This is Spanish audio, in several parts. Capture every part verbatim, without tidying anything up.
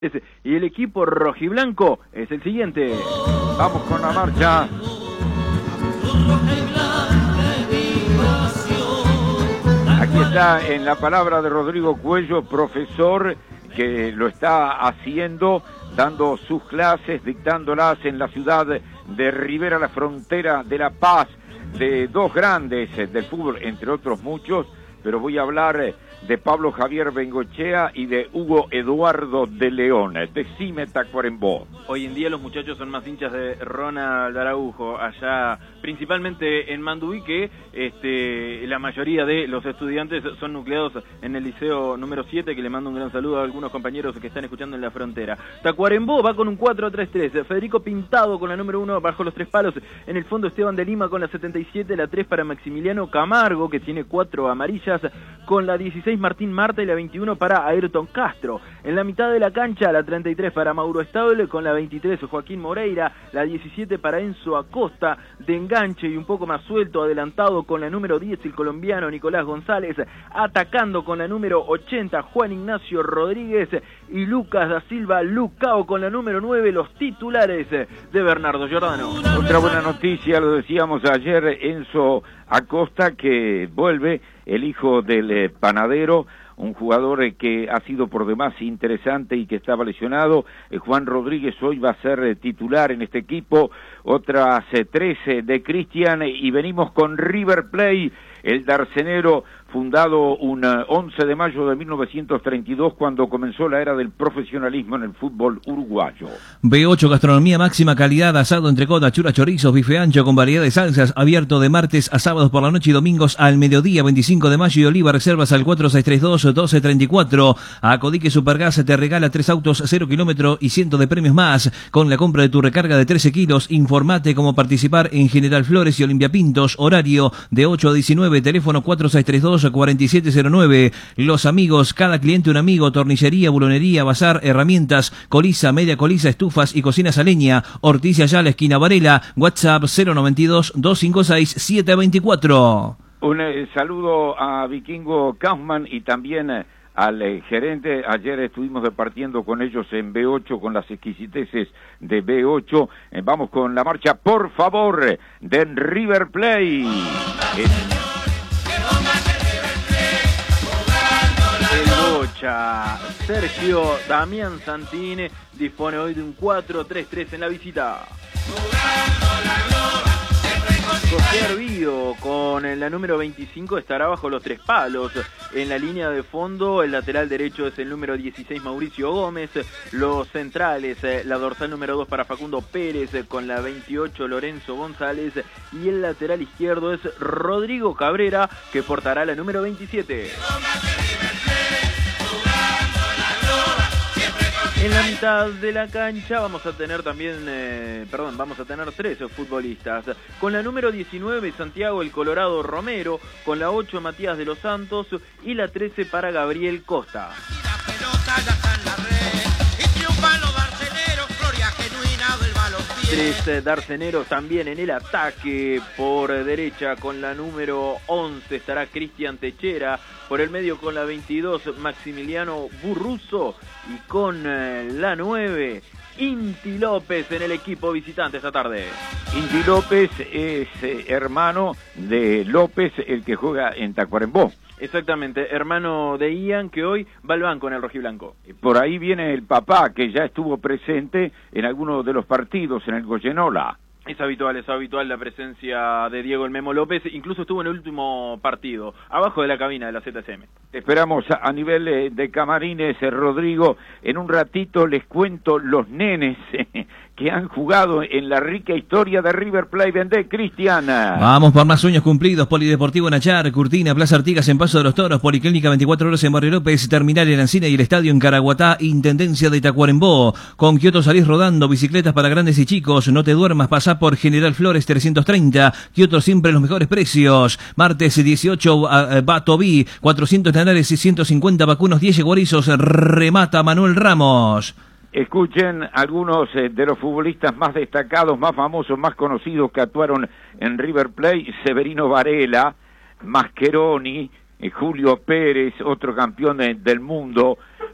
Y el equipo rojiblanco es el siguiente. Vamos con la marcha. Aquí está en la palabra de Rodrigo Cuello, profesor que lo está haciendo, dando sus clases, dictándolas en la ciudad de Rivera, la frontera de La Paz, de dos grandes del fútbol, entre otros muchos, pero voy a hablar de Pablo Javier Bengochea y de Hugo Eduardo de León. Decime, Tacuarembó. Hoy en día los muchachos son más hinchas de Ronald Araujo, allá principalmente en Manduí, que este, la mayoría de los estudiantes son nucleados en el liceo número siete, que le mando un gran saludo a algunos compañeros que están escuchando en la frontera. Tacuarembó va con un cuatro tres tres, Federico Pintado con la número uno bajo los tres palos, en el fondo Esteban de Lima con la setenta y siete, la tres para Maximiliano Camargo, que tiene cuatro amarillas, con la dieciséis Martín Marta y la veintiuno para Ayrton Castro. En la mitad de la cancha, la treinta y tres para Mauro Estable, con la veintitrés Joaquín Moreira, la diecisiete para Enzo Acosta, de enganche y un poco más suelto, adelantado con la número diez el colombiano Nicolás González, atacando con la número ochenta Juan Ignacio Rodríguez y Lucas da Silva Lucao con la número nueve, los titulares de Bernardo Giordano. Otra buena noticia, lo decíamos ayer, Enzo Acosta, que vuelve, el hijo del eh, panadero, un jugador eh, que ha sido por demás interesante y que estaba lesionado. eh, Juan Rodríguez hoy va a ser eh, titular en este equipo, otras eh, trece de Cristian, y venimos con River Plate, el darcenero, fundado un uh, once de mayo de mil novecientos treinta y dos, cuando comenzó la era del profesionalismo en el fútbol uruguayo. B ocho, gastronomía máxima calidad, asado, entrecot, chura, chorizos, bife ancho con variedad de salsas, abierto de martes a sábados por la noche y domingos al mediodía, veinticinco de mayo, y Oliva, reservas al cuatro seis tres dos, uno dos tres cuatro. Acodique Supergas te regala tres autos, cero kilómetro y cientos de premios más. Con la compra de tu recarga de trece kilos, informate cómo participar en General Flores y Olimpia Pintos, horario de ocho a diecinueve, teléfono cuatro seis tres dos, cuatro siete cero nueve. Los amigos, cada cliente un amigo, tornillería, bulonería, bazar, herramientas, colisa, media colisa, estufas y cocinas a leña. Ortiz y allá, la esquina Varela, WhatsApp cero noventa y dos, doscientos cincuenta y seis, setecientos veinticuatro. Un eh, saludo a Vikingo Kaufman y también eh, al eh, gerente. Ayer estuvimos departiendo con ellos en B ocho, con las exquisiteces de B ocho. Eh, vamos con la marcha, por favor, de River Plate. Es... Sergio Damián Santini dispone hoy de un cuatro tres tres en la visita. José Arvío con la número veinticinco estará bajo los tres palos. En la línea de fondo, el lateral derecho es el número dieciséis Mauricio Gómez. Los centrales, la dorsal número dos para Facundo Pérez, con la veintiocho Lorenzo González, y el lateral izquierdo es Rodrigo Cabrera, que portará la número veintisiete. En la mitad de la cancha vamos a tener también, eh, perdón, vamos a tener tres futbolistas. Con la número diecinueve, Santiago el Colorado Romero, con la ocho, Matías de los Santos, y la trece para Gabriel Costa. Tres eh, darceneros también en el ataque. Por derecha con la número once estará Cristian Techera, por el medio con la veintidós Maximiliano Burruso, y con eh, la nueve Inti López en el equipo visitante esta tarde. Inti López es eh, hermano de López, el que juega en Tacuarembó. Exactamente, hermano de Ian, que hoy va al banco en el rojiblanco. Por ahí viene el papá, que ya estuvo presente en algunos de los partidos en el Goyenola. Es habitual, es habitual la presencia de Diego el Memo López, incluso estuvo en el último partido, abajo de la cabina de la Z S M. Te esperamos a, a nivel eh, de camarines, eh, Rodrigo. En un ratito les cuento los nenes eh, que han jugado en la rica historia de River Plate. Vendé, Cristiana. Vamos por más sueños cumplidos. Polideportivo Nachar, Curtina, Plaza Artigas en Paso de los Toros, Policlínica veinticuatro horas en Barrio López, Terminal en Ancina y el Estadio en Caraguatá, Intendencia de Tacuarembó. Con Kioto salís rodando, bicicletas para grandes y chicos. No te duermas, pasá por General Flores trescientos treinta. Kioto siempre los mejores precios. Martes dieciocho, uh, Batoví, cuatrocientos tenares y ciento cincuenta vacunos, diez yeguarizos. Remata Manuel Ramos. Escuchen algunos eh, de los futbolistas más destacados, más famosos, más conocidos que actuaron en River Plate: Severino Varela, Mascheroni, eh, Julio Pérez, otro campeón de, del mundo,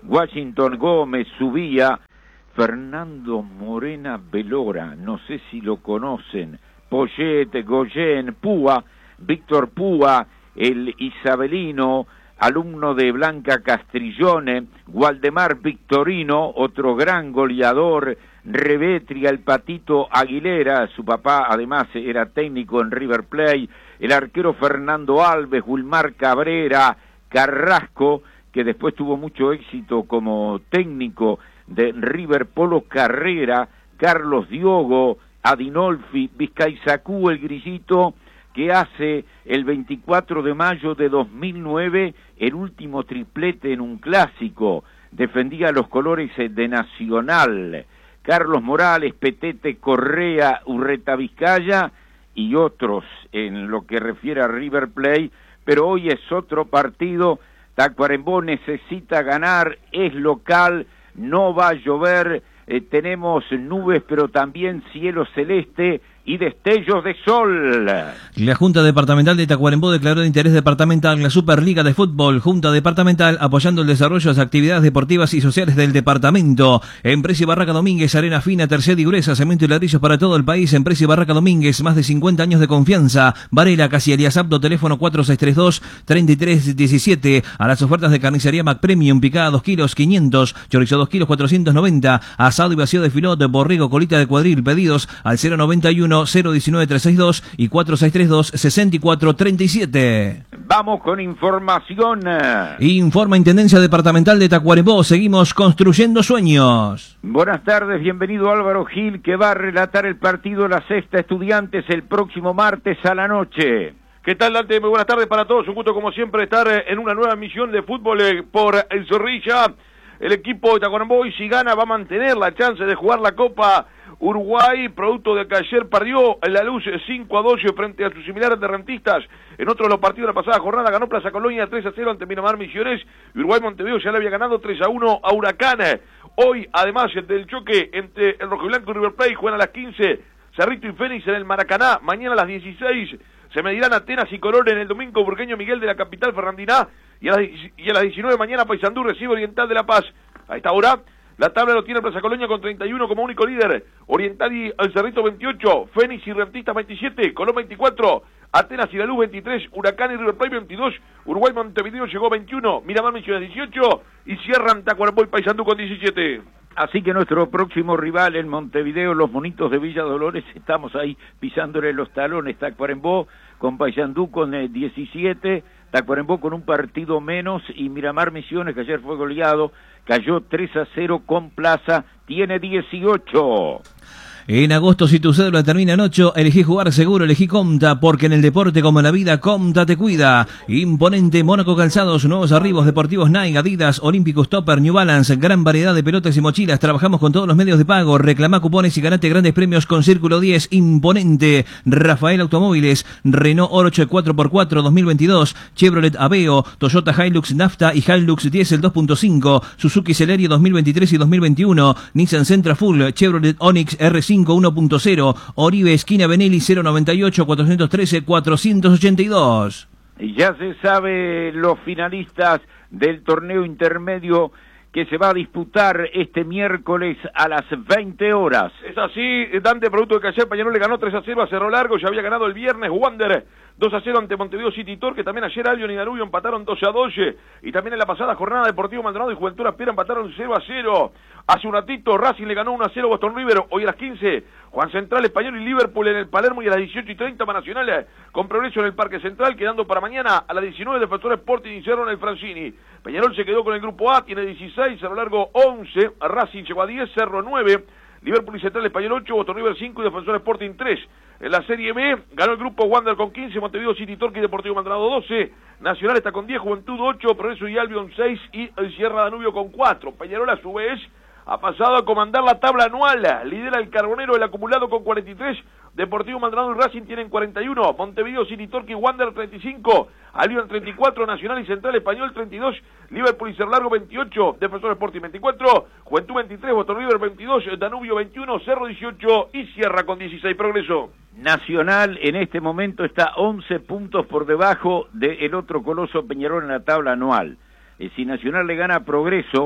Washington Gómez subía, Fernando Morena Belora, no sé si lo conocen, Poyet, Goyen, Púa, Víctor Púa, el isabelino, alumno de Blanca Castrillone, Waldemar Victorino, otro gran goleador, Revetria, el Patito Aguilera, su papá además era técnico en River Plate, el arquero Fernando Alves, Wilmar Cabrera, Carrasco, que después tuvo mucho éxito como técnico de River, Polo Carrera, Carlos Diogo, Adinolfi, Vizcaizacú, el Grillito, que hace el veinticuatro de mayo de dos mil nueve el último triplete en un clásico, defendía los colores de Nacional, Carlos Morales, Petete Correa, Urreta Vizcaya y otros en lo que refiere a River Plate, pero hoy es otro partido. Tacuarembó necesita ganar, es local, no va a llover, eh, tenemos nubes pero también cielo celeste y destellos de sol. La Junta Departamental de Tacuarembó declaró de interés departamental la Superliga de Fútbol. Junta Departamental apoyando el desarrollo de las actividades deportivas y sociales del departamento. Empresa y Barraca Domínguez, arena fina, tercera y gruesa, cemento y ladrillos para todo el país. Empresa y Barraca Domínguez, más de cincuenta años de confianza. Varela, Casi Elías Abdo, teléfono cuatro seis tres dos, tres tres uno siete. A las ofertas de carnicería Mac Premium, picada dos kilos, quinientos. Chorizo dos kilos, cuatrocientos noventa. Asado y vacío de filón, borrego, colita de cuadril. Pedidos al cero noventa y uno, cero diecinueve, trescientos sesenta y dos y cuatro seis tres dos, sesenta y cuatro treinta y siete. Vamos con información. Informa Intendencia Departamental de Tacuarembó. Seguimos construyendo sueños. Buenas tardes, bienvenido Álvaro Gil, que va a relatar el partido de la Sexta Estudiantes el próximo martes a la noche. ¿Qué tal, Dante? Muy buenas tardes para todos. Un gusto, como siempre, estar en una nueva emisión de fútbol por el Zorrilla. El equipo de Tacuarembó, y si gana, va a mantener la chance de jugar la Copa Uruguay, producto de que ayer perdió en La Luz cinco a dos frente a sus similares de Rentistas. En otro de los partidos de la pasada jornada ganó Plaza Colonia tres a cero ante Miramar Misiones. Uruguay Montevideo ya le había ganado tres a uno a Huracán. Hoy, además del choque entre el Rojiblanco y River Plate, juegan a las quince Cerrito y Fénix en el Maracaná. Mañana a las dieciséis se medirán Atenas y Colón en el domingo Burqueño Miguel de la capital Ferrandiná. Y a las, y a las diecinueve mañana Paysandú recibe Oriental de La Paz. A esta hora la tabla lo tiene Plaza Colonia con treinta y uno como único líder, Oriental y el Cerrito veintiocho, Fénix y Rentistas veintisiete, Colón veinticuatro, Atenas y La Luz veintitrés, Huracán y River Plate veintidós, Uruguay Montevideo llegó veintiuno, Miramar Misiones dieciocho y cierran Tacuarembó y Paysandú con diecisiete. Así que nuestro próximo rival en Montevideo, los Monitos de Villa Dolores, estamos ahí pisándole los talones. Tacuarembó con Paysandú con eh, diecisiete, Tacuarembó con un partido menos y Miramar Misiones, que ayer fue goleado, cayó tres a cero con Plaza, tiene dieciocho. En agosto, si tu cédula termina en ocho, elegí jugar seguro, elegí Comta, porque en el deporte como en la vida, Comta te cuida. Imponente Mónaco Calzados, nuevos arribos deportivos Nike, Adidas, Olímpicos, Topper, New Balance, gran variedad de pelotas y mochilas. Trabajamos con todos los medios de pago. Reclama cupones y ganate grandes premios con Círculo diez. Imponente Rafael Automóviles, Renault Oroche cuatro por cuatro dos mil veintidós, Chevrolet Aveo, Toyota Hilux Nafta y Hilux Diesel dos punto cinco, Suzuki Celerio dos mil veintitrés y dos mil veintiuno, Nissan Sentra Full, Chevrolet Onix R cinco uno punto cero, Oribe esquina Benelli cero noventa y ocho, cuatrocientos trece, cuatrocientos ochenta y dos. Y ya se sabe los finalistas del torneo intermedio que se va a disputar este miércoles a las veinte horas. Es así, Dante, producto de que ayer Peñarol le ganó tres a cero a Cerro Largo, ya había ganado el viernes Wander dos a cero ante Montevideo City Torque, también ayer Albion y Danubio empataron dos a dos, y también en la pasada jornada Deportivo Maldonado y Juventud Aspira empataron cero a cero. Hace un ratito Racing le ganó uno a cero a Boston River. Hoy a las quince Juan Central, Español y Liverpool en el Palermo, y a las dieciocho y treinta Nacional con Progreso en el Parque Central, quedando para mañana a las diecinueve Defensor Sporting y Cerro en el Francini. Peñarol se quedó con el grupo A, tiene dieciséis, Cerro Largo once, Racing llegó a diez, Cerro nueve, Liverpool y Central, Español ocho, Boston River cinco y Defensor Sporting tres. En la Serie B ganó el grupo Wander con quince, Montevideo City Torque y Deportivo Maldonado doce, Nacional está con diez, Juventud ocho, Progreso y Albion seis y el Sierra Danubio con cuatro. Peñarol a su vez ha pasado a comandar la tabla anual, lidera el Carbonero, el acumulado con cuarenta y tres, Deportivo Maldonado y Racing tienen cuarenta y uno, Montevideo City Torque y Wander treinta y cinco, Albion treinta y cuatro, Nacional y Central Español treinta y dos, Liverpool y Cerro Largo veintiocho, Defensor Sporting veinticuatro, Juventud veintitrés, Boston River veintidós, Danubio veintiuno, Cerro dieciocho y Sierra con dieciséis. Progreso. Nacional en este momento está once puntos por debajo del otro coloso Peñarol en la tabla anual. Eh, si Nacional le gana a Progreso,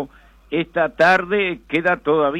esta tarde queda todavía